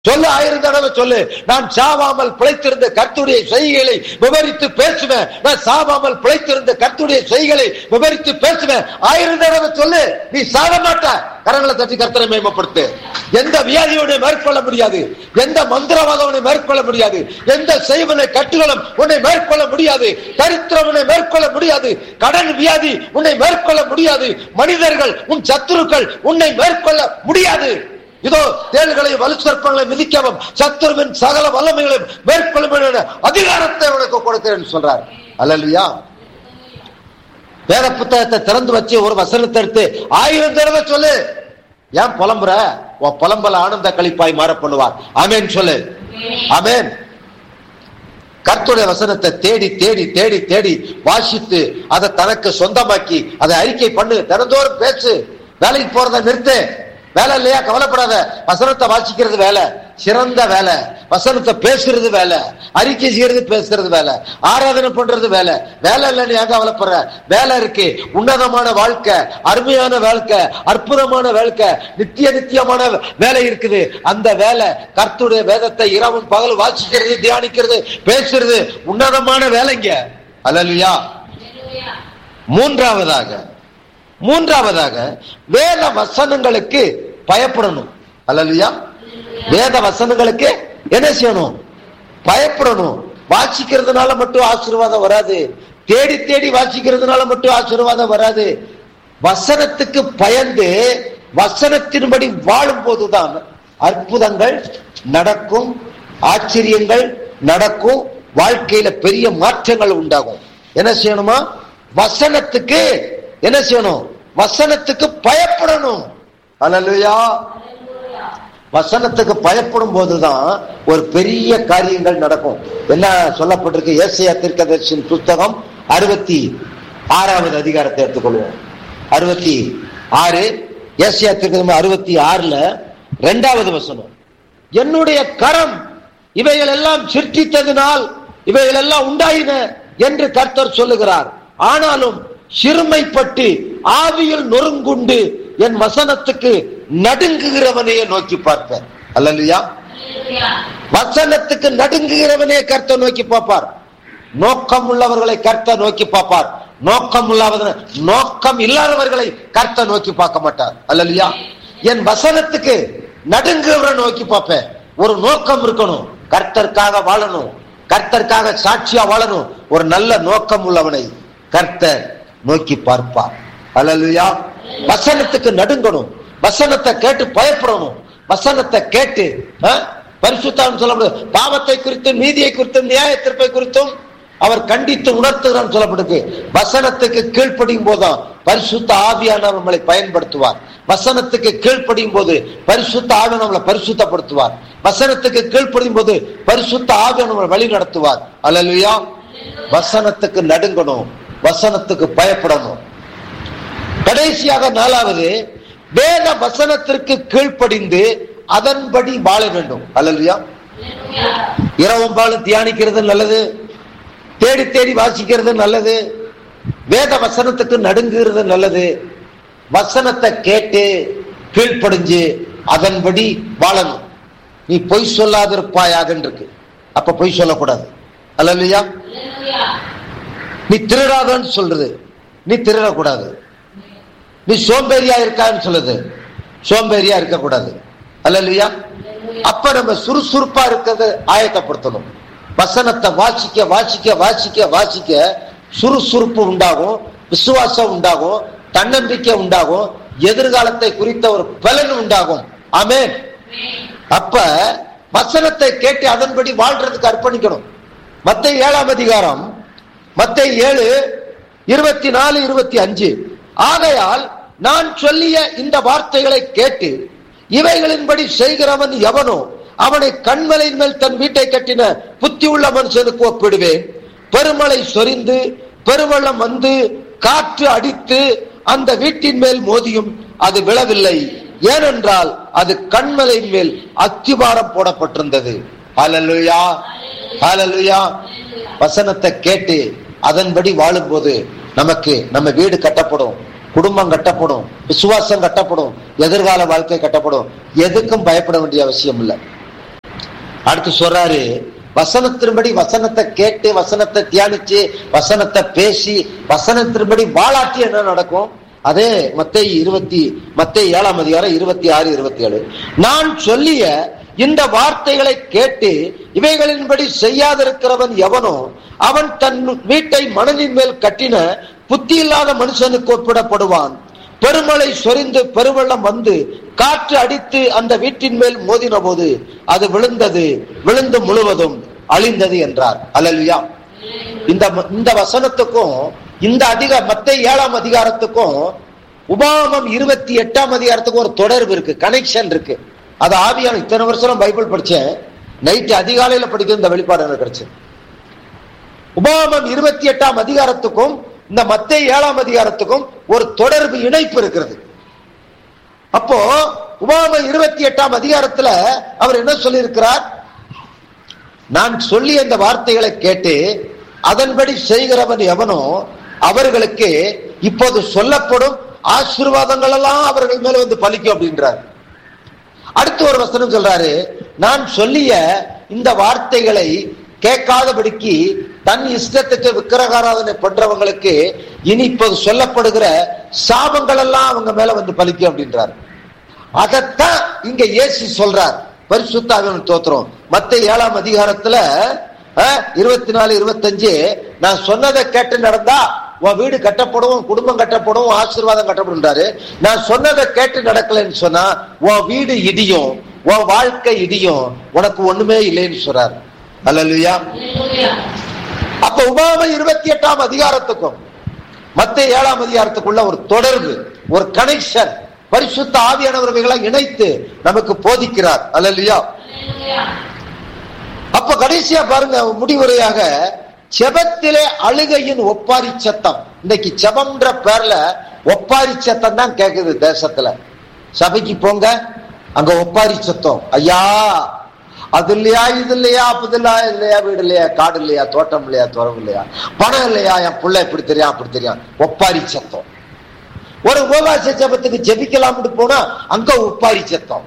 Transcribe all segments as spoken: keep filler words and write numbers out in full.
சொல்லு, ஆயிரம் தடவை சொல்லு. நான் சாவாமல் பிழைத்திருந்த கர்த்தருடைய செய்கைகளை விவரித்து பேசுவேன். நான் சாவாமல் பிழைத்திருந்த கர்த்தருடைய செய்கைகளை விவரித்து பேசுவேன். ஆயிரம் தடவை சொல்லு, நீ சாக மாட்ட. கரங்களை தட்டி கர்த்தரை மேம்படுத்து. எந்த வியாதியோட மேற்கொள்ள முடியாது, எந்த மந்திரவாதவனை மேற்கொள்ள முடியாது, எந்த செய்வனை கட்டுகளும் உன்னை மேற்கொள்ள முடியாது, தரித்திரவனை மேற்கொள்ள முடியாது, கடன் வியாதி உன்னை மேற்கொள்ள முடியாது, மனிதர்கள் உன் சத்துருக்கள் உன்னை மேற்கொள்ள முடியாது. இதோ தேள்களை வலு சர்ப்பங்களை மிதிக்கவும் சத்துருவின் சகல வல்லமைகளை மேற்கொள்ளும் அதிகாரத்தை உனக்கு கொடுக்கிறேன் சொல்றார். அல்லேலூயா. வேத புத்தகத்தை திறந்து வச்சு ஒரு வசனத்தை எடுத்து ஆயிரம் தடவை சொல்லு. ஏன் புலம்புற? உன் புலம்பல ஆனந்த களிப்பாய் மாற பண்ணுவார். ஆமேன் சொல்லு. ஆமேன். கர்த்தருடைய வசனத்தை தேடி தேடி தேடி தேடி வாசித்து அதை தனக்கு சொந்தமாக்கி அதை அறிக்கை பண்ணு. தினந்தோறும் பேசு. வேலைக்கு போறதை நிறுத்து. வேலை இல்லையா? கவலைப்படாத. வசனத்தை வாசிக்கிறது வேலை, சிறந்த வேலை. வசனத்தை பேசுறது வேலை, அறிக்கை செய்யறது பேசுறது வேலை, ஆராதனை பண்றது வேலை. வேலை இல்லைன்னு ஏன் கவலைப்படுற? வேலை இருக்கு. உன்னதமான வாழ்க்கை, அருமையான வாழ்க்கை, அற்புதமான வாழ்க்கை, நித்திய நித்தியமான வேலை இருக்குது. அந்த வேலை கர்த்தருடைய வேதத்தை இரவும் பகல் வாசிக்கிறது, தியானிக்கிறது, பேசுறது உன்னதமான வேலைங்க. அல்லேலூயா. மூன்றாவதாக மூன்றாவதாக வேத வசனங்களுக்கு பயப்படணும். அல்லேலூயா. வேத வசனங்களுக்கு என்ன செய்யணும்? பயப்படணும். வாசிக்கிறதுனால மட்டும் ஆசீர்வாதம் வராது. தேடி தேடி வாசிக்கிறதுனால மட்டும் ஆசீர்வாதம் வராது. வசனத்துக்கு பயந்து வசனத்தின்படி வாழும் போதுதான் அற்புதங்கள் நடக்கும், ஆச்சரியங்கள் நடக்கும், வாழ்க்கையில பெரிய மாற்றங்கள் உண்டாகும். என்ன செய்யணுமா? வசனத்துக்கு என்ன செய்யணும்? வசனத்துக்கு பயப்படணும். அல்லேலூயா. வசனத்துக்கு பயப்படும் போதுதான் ஒரு பெரிய காரியங்கள் நடக்கும். என்ன சொல்லப்பட்டிருக்கு? ஏசாயா தீர்க்கதரிசியின் புத்தகம் அறுபத்தி ஆறாவது அதிகாரத்தை எடுத்துக்கொள்வோம். அறுபத்தி ஆறு ஏசாயா தீர்க்கதரிசி அறுபத்தி ஆறுல இரண்டாவது வசனம். என்னுடைய கரம் இவைகள் எல்லாம் சிருஷ்டித்ததினால் இவைகள் எல்லாம் உண்டாயின என்று கர்த்தர் சொல்லுகிறார். ஆனாலும் சிறுமைப்பட்டு ஆவியில் நொறுங்குண்டு என் வசனத்துக்கு நடுங்குகிறவனையே நோக்கி பார்ப்பேன். அல்லேலூயா. வசனத்துக்கு நடுங்குகிறவனே கர்த்தர் நோக்கி பார்ப்பார். நோக்கம் உள்ளவர்களை கர்த்தர் நோக்கி பார்ப்பார். நோக்கம் உள்ளவர்கள் நோக்கம் இல்லாதவர்களை கர்த்தர் நோக்கி பார்க்க மாட்டார். அல்லேலூயா. என் வசனத்துக்கு நடுங்குகிறவரை நோக்கி பார்ப்பேன். ஒரு நோக்கம் இருக்கணும். கர்த்தருக்காக வாழணும், கர்த்தருக்காக சாட்சியா வாழணும். ஒரு நல்ல நோக்கம் உள்ளவனை கர்த்தர் நோக்கி பார்ப்பார். அல்லேலூயா. வசனத்துக்கு நடுங்கணும். வசனத்தை கேட்டு பயப்படணும். வசனத்தை கேட்டு பரிசுத்தம் சொல்லப்படுது. பாவத்தை குறித்தும் நீதியை குறித்தும் நியாய தீர்ப்பை குறித்தும் அவர் கண்டித்து உணர்த்துகிறார் சொல்லப்படுது. வசனத்துக்கு கீழ்ப்படியும் போதுதான் பரிசுத்த ஆவியானவர் நம்மளை பயன்படுத்துவார். வசனத்துக்கு கீழ்ப்படியும் போது பரிசுத்த ஆவியானவர் நம்மளை பரிசுத்தப்படுத்துவார். வசனத்துக்கு கீழ்ப்படியும் போது பரிசுத்த ஆவியானவர் நம்மளை வழி நடத்துவார். அல்லேலூயா. வசனத்துக்கு நடுங்கணும், வசனத்துக்கு பயப்படணும். கடைசியாக நாலாவது, வேத வசனத்திற்கு கீழ்ப்படிந்து அதன்படி வாழ வேண்டும். அல்லேலூயா. இரவும் பாலும் தியானிக்கிறது நல்லது, தேடி தேடி வாசிக்கிறது நல்லது, வேத வசனத்துக்கு நடுங்குகிறது நல்லது. வசனத்தை கேட்டு கீழ்ப்படிஞ்சு அதன்படி வாழணும். நீ பொய் சொல்லாதிருப்பாயாக இருக்கு. அப்ப பொய் சொல்லக்கூடாது. அல்லேலூயா. நீ திருடாதன்னு சொல்றது, நீ திருடக்கூடாது. நீ சோம்பேறியா இருக்கான்னு சொல்லுது, சோம்பேறியா இருக்கக்கூடாது. அல்லேலூயா. அப்ப நம்ம சுறுசுறுப்பா இருக்கிறது ஆயத்தப்படுத்தணும். வசனத்தை வாசிக்க வாசிக்க வாசிக்க வாசிக்க சுறுசுறுப்பு உண்டாகும், விசுவாசம் உண்டாகும், தன்னம்பிக்கை உண்டாகும், எதிர்காலத்தை குறித்த ஒரு பலன் உண்டாகும். ஆமென். அப்ப வசனத்தை கேட்டு அதன்படி வாழ்றதுக்கு அர்ப்பணிக்கணும். மத்தேயு ஏழாம் அதிகாரம், மத்தேயு ஏழு இருபத்தி நாலு இருபத்தி அஞ்சு. ஆகையால் நான் சொல்லிய இந்த வார்த்தைகளை கேட்டு இவைகளின்படி செய்கிறவன் எவனோ அவனை கண்மலையின் மேல் தன் வீட்டை கட்டின புத்தி உள்ள மனுஷனுக்கு ஒப்பிடுவேன். பெருமழை சொரிந்து பெருவெள்ளம் வந்து காற்று அடித்து அந்த வீட்டின் மேல் மோதியும் அது விழவில்லை, ஏனென்றால் அது கண்மலையின் மேல் அத்திவாரம் போடப்பட்டிருந்தது. ஹல்லேலூயா. ஹல்லேலூயா. வசனத்தை கேட்டு அதன்படி வாழும்போது நமக்கு நம்ம வீடு கட்டப்படும், குடும்பம் கட்டப்படும், விசுவாசம் கட்டப்படும், எதிர்கால வாழ்க்கை கட்டப்படும். எதுக்கும் பயப்பட வேண்டிய அவசியம் இல்லை. அடுத்து சொல்றாரு, வசனத்தின்படி வசனத்தை கேட்டு வசனத்தை தியானிச்சு வசனத்தை பேசி வசனத்தின்படி வாழாட்டி என்ன நடக்கும்? அதே மத்தேயு இருபத்தி மத்தேயு ஏழாம் அதிகாரம் இருபத்தி ஆறு இருபத்தி ஏழு நான் சொல்லிய இந்த வார்த்தைகளை கேட்டு இவைகளின்படி செய்யாதிருக்கிறவன் எவனோ அவன் தன் வீட்டை மணலின் மேல் கட்டின புத்தி இல்லாத மனுஷனுக்கு ஒப்பிடப்படுவான். பெருமழை சொரிந்து பெருவெள்ளம் வந்து காற்று அடித்து அந்த வீட்டின் மேல் மோதின போது அது விழுந்தது, விழுந்து முழுவதும் அழிந்தது என்றார். அல்லேலூயா. இந்த இந்த வசனத்துக்கும் இந்த அதிக மத்தேயு ஏழாம் அதிகாரத்துக்கும் உபாகமம் இருபத்தி எட்டாம் அதிகாரத்துக்கும் ஒரு தொடர்பு இருக்கு, கனெக்ஷன் இருக்கு. அது ஆவியான இத்தனை வருஷம் பைபிள் படிச்சேன், நைட்டு அதிகாலையில படிக்கிற இந்த வெளிப்பாடு எனக்கு கிடைச்சு. உபாகமம் இருபத்தி எட்டாம் அதிகாரத்துக்கும் இந்த மத்தேயு ஏழாம் அதிகாரத்துக்கும் ஒரு தொடர்பு இணைப்பு இருக்கிறது. அப்போ உபாகமம் இருபத்தி எட்டாம் அதிகாரத்துல அவர் என்ன சொல்லி இருக்கிறார்? நான் சொல்லி இந்த வார்த்தைகளை கேட்டு அதன்படி செய்கிறவன் எவனோ அவர்களுக்கு இப்போது சொல்லப்படும் ஆசீர்வாதங்கள் எல்லாம் அவர்கள் மேல வந்து பலிக்கும் அப்படின்றார். அடுத்து ஒரு வசனம் சொல்றாரு, நான் சொல்லிய இந்த வார்த்தைகளை கேட்காதபடிக்கு தன் இஷ்டத்துக்கு விக்கிரகாராதனை பண்றவங்களுக்கு இனி இப்போது சொல்லப்படுகிற சாபங்கள் எல்லாம் அவங்க மேல வந்து பலிக்கும் அப்படின்றார். அதத்தான் இங்க இயேசு சொல்றார். பரிசுத்த ஆவியானவர் தோத்திரம். மத்தேயு ஏழாம் அதிகாரத்துல இருபத்தி நாலு இருபத்தி அஞ்சு நான் சொன்னதை கேட்டு நடந்தா உன் வீடு கட்டப்படும், குடும்பம் கட்டப்படும், ஆசீர்வாதம் கட்டப்படுன்றாரு. நான் சொன்னதை கேட்டு நடக்கலன்னு சொன்னா உன் வீடு இடியும், உன் வாழ்க்கை இடியும், உனக்கு ஒண்ணுமே இல்லைன்னு சொல்றாரு. அல்லேலூயா. அப்ப உபாகமம் இருபத்தி எட்டாம் அதிகாரத்துக்கும் மத்தேயு ஏழாம் அதிகாரத்துக்குள்ள ஒரு தொடர்பு, ஒரு கனெக்ஷன் பரிசுத்த ஆவியானவர்களை இணைத்து நமக்கு போதிக்கிறார். அல்லேலூயா. அப்ப கடைசியா பாருங்க, முடிவுரையாக செபத்திலே அழுகையின் ஒப்பாரி சத்தம். இன்னைக்கு செபம்ன்ற பேர்ல ஒப்பாரி சத்தம் தான் கேக்குது தேசத்துல. சபைக்கு போங்க, அங்க ஒப்பாரி சத்தம். ஐயா அது இல்லையா, இது இல்லையா, அப்படி இல்லையா, இல்லையா, வீடு இல்லையா, காடு இல்லையா, தோட்டம் இல்லையா, துறவு இல்லையா, பணம் இல்லையா, என் பிள்ளை இப்படி தெரியும் அப்படி தெரியும், ஒப்பாரி சத்தம். ஒரு உபவாச ஜெபத்துக்கு ஜெபிக்கலாம்னு போனா அங்க ஒப்பாரி சத்தம்.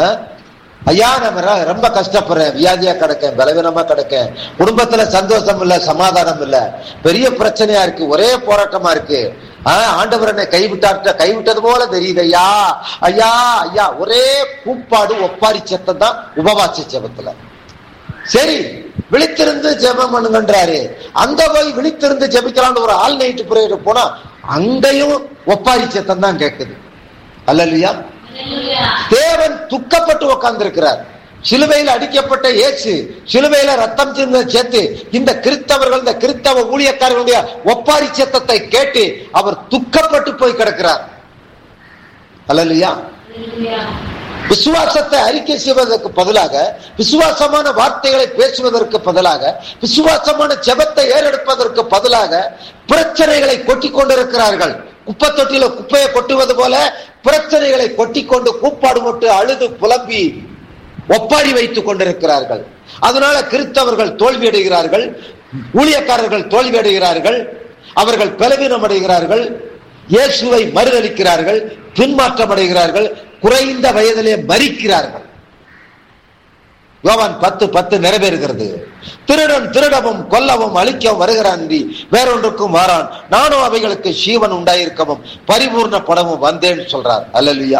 ஐயா நம்ம ரொம்ப கஷ்டப்படுறேன், வியாதியா கிடக்கேன், பலவீனமா கிடக்கேன், குடும்பத்துல சந்தோஷம் இல்ல, சமாதானம் இல்ல, பெரிய பிரச்சனையா இருக்கு, ஒரே போராட்டமா இருக்கு, ஆஹ் ஆண்டவர் என்னை கைவிட்டார்ட்ட கைவிட்டது போல தெரியுது ஐயா ஐயா ஐயா. ஒரே கூப்பாடு ஒப்பாரி சத்தம் தான் உபவாச ஜெபத்துல. சரி விழித்திருந்து ஜெபம் பண்ணுங்கன்றாரு, அங்க போய் விழித்திருந்து ஜெபிக்கலாம்னு ஒரு ஆல் நைட் பிரேயர் போனா அங்கேயும் ஒப்பாரி சத்தம் தான் கேட்குது. அல்லேலூயா. தேவன் துக்கப்பட்டு உட்கார்ந்து இருக்கிறார். சிலுவையில் அடிக்கப்பட்ட இயேசு, சிலுவையில ரத்தம் சிந்த சேர்த்து இந்த கிறிஸ்தவர்கள், இந்த கிறிஸ்தவ ஊழியக்காரர்களுடைய ஒப்பாரி சத்தத்தை கேட்டு அவர் துக்கப்பட்டு போய் கிடக்கிறார். அல்லேலூயா. விசுவாசத்தை அறிக்கை செய்வதற்கு பதிலாக, விசுவாசமான வார்த்தைகளை பேசுவதற்கு பதிலாக, விசுவாசமான ஜெபத்தை ஏறெடுப்பதற்கு பதிலாக பிரச்சனைகளை கொட்டி கொண்டிருக்கிறார்கள். குப்பை தொட்டியில குப்பையை கொட்டுவது போல பிரச்சனைகளை கொட்டி கொண்டு கூப்பாடு போட்டு அழுது புலம்பி ஒப்பாரி வைத்துக் கொண்டிருக்கிறார்கள். அதனால கிறிஸ்தவர்கள் தோல்வி அடைகிறார்கள், ஊழியக்காரர்கள் தோல்வி அடைகிறார்கள், அவர்கள் பலவீனம் அடைகிறார்கள், இயேசுவை மறுதலிக்கிறார்கள், பின்மாற்றம் அடைகிறார்கள், குறைந்த வயதிலே மரிக்கிறார்கள். யோவான் பத்து பத்து நிறைவேறுகிறது. திருடன் திருடவும் கொல்லவும் அழிக்கவும் வருகிறான், வேறொன்றுக்கும் வாரான், நானும் அவைகளுக்கு ஜீவன் உண்டாயிருக்கவும் பரிபூர்ணப்படவும் வந்தேன்னு சொல்றார். அல்லேலூயா.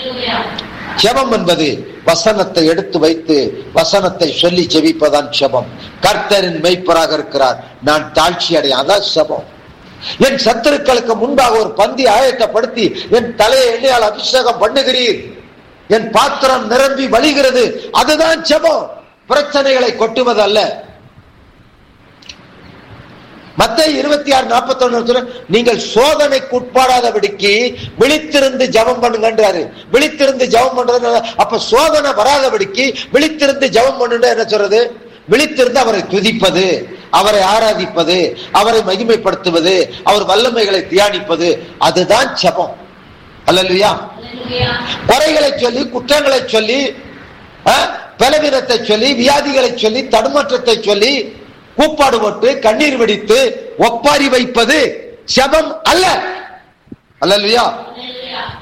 ஜெபம் என்பது வசனத்தை எடுத்து வைத்து வசனத்தை சொல்லி ஜெபிப்பதான் ஜெபம். கர்த்தரின் மெய்ப்பராக இருக்கிறார், நான் தாழ்ச்சி அடைய, அதான் ஜெபம். என் சத்துருக்களுக்கு முன்பாக ஒரு பந்தி ஆயத்தப்படுத்தி என் தலையை எண்ணெயால் அபிஷேகம் பண்ணுகிறீர், என் பாத்திரம் நிரம்பி வழிகிறது, அதுதான் ஜெபம். பிரச்சனைகளை கொட்டுவது அல்ல. மத்தேயு இருபத்தி ஆறு நாற்பத்தி ஒன்னு நீங்கள் சோதனைக்கு உட்படாதபடிக்கு விழித்திருந்து ஜெபம் பண்ணுங்கன்றாரு. விழித்திருந்து ஜெபம் பண்றது. அப்ப சோதனை வராதபடிக்கு விழித்திருந்து ஜெபம் பண்ணுங்க என்ன சொல்றது? விழித்திருந்து அவரை துதிப்பது, அவரை ஆராதிப்பது, அவரை மகிமைப்படுத்துவது, அவர் வல்லமைகளை தியானிப்பது, அதுதான் ஜெபம். அல்லேலூயா. குறைகளை சொல்லி, குற்றங்களை சொல்லி, பலவீனத்தை சொல்லி, வியாதிகளை சொல்லி, தடுமாற்றத்தை சொல்லி, கூப்பாடு போட்டு கண்ணீர் வெடித்து ஒப்பாரி வைப்பது ஜெபம் அல்ல. அல்லேலூயா.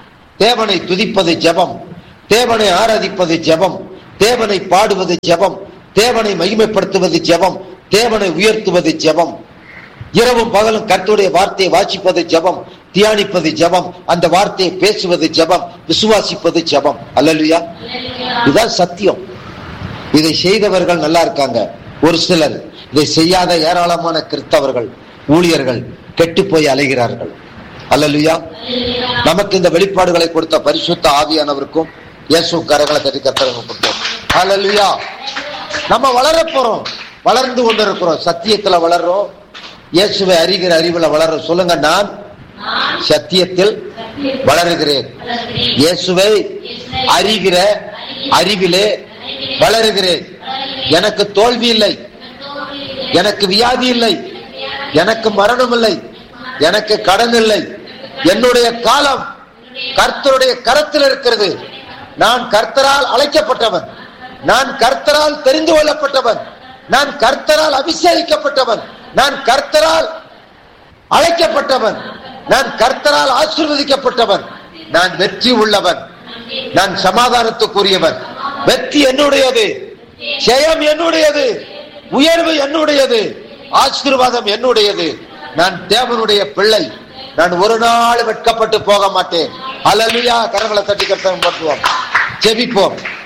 தேவனை துதிப்பது ஜெபம், தேவனை ஆராதிப்பது ஜெபம், தேவனை பாடுவது ஜெபம், தேவனை மகிமைப்படுத்துவது ஜெபம், தேவனை உயர்த்துவது ஜெபம். இரவும் பகலும் கர்த்தருடைய வார்த்தையை வாசிப்பது ஜெபம், தியானிப்பது ஜெபம், அந்த வார்த்தையை பேசுவது ஜெபம், விசுவாசிப்பது ஜெபம். அல்லேலூயா. இதுதான் சத்தியம். இதை செய்தவர்கள் நல்லா இருக்காங்க. ஒரு சிலர் இதை செய்யாத ஏராளமான கிறிஸ்தவர்கள் ஊழியர்கள் கெட்டு போய் அலைகிறார்கள். அல்லேலூயா. நமக்கு இந்த வெளிப்பாடுகளை கொடுத்த பரிசுத்த ஆவியானவருக்கும் இயேசு கரங்களை தட்டி கர்த்தருக்கு கொடுத்தோம். அல்லேலூயா. நம்ம வளர போறோம், வளர்ந்து கொண்டு இருக்கிறோம், சத்தியத்துல வளர்றோம், இயேசுவை அறிகிற அறிவுல வளர்றோம். சொல்லுங்க, நான் சத்தியத்தில் வளருகிறேன், இயேசுவை அறிகிற அறிவிலே வளருகிறேன். எனக்கு தோல்வி இல்லை, எனக்கு வியாதி இல்லை, எனக்கு மரணம் இல்லை, எனக்கு கடன் இல்லை. என்னுடைய காலம் கர்த்தருடைய கரத்தில் இருக்கிறது. நான் கர்த்தரால் அழைக்கப்பட்டவன், நான் கர்த்தரால் தெரிந்து கொள்ளப்பட்டவன், நான் கர்த்தரால் அபிஷேகிக்கப்பட்டவன், நான் கர்த்தரால் அழைக்கப்பட்டவன், நான் கர்த்தரால் ஆசீர்வதிக்கப்பட்டவன், நான் வெற்றி உள்ளவன், நான் சமாதானத்துக்குரியவன். வெற்றி என்னுடையது, ஜெயம் என்னுடையது, உயர்வு என்னுடையது, ஆசீர்வாதம் என்னுடையது. நான் தேவனுடைய பிள்ளை, நான் ஒரு நாள் வெட்கப்பட்டு போக மாட்டேன். அல்லேலூயா. கரங்களை தட்டி கர்த்தரை போற்றுவோம், ஜெபிப்போம்.